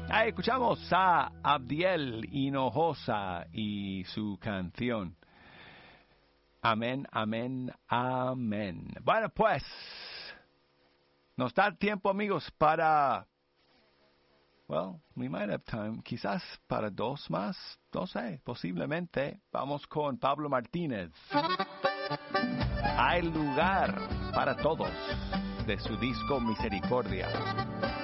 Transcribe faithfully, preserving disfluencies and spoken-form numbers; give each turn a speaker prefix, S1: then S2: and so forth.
S1: Ahí escuchamos a Abdiel Hinojosa y su canción. Amén, amén, amén. Bueno, pues, nos da tiempo, amigos, para... Well, we might have time. Quizás para dos más. No sé, posiblemente. Vamos con Pablo Martínez. Hay lugar para todos, de su disco Misericordia.